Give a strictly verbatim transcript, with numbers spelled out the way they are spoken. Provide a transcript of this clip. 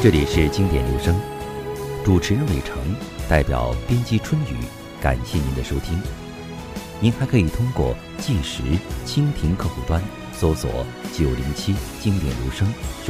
这里是经典留声，主持人伟成，代表编辑春雨，感谢您的收听。您还可以通过计时蜻蜓客户端搜索九零七经典留声。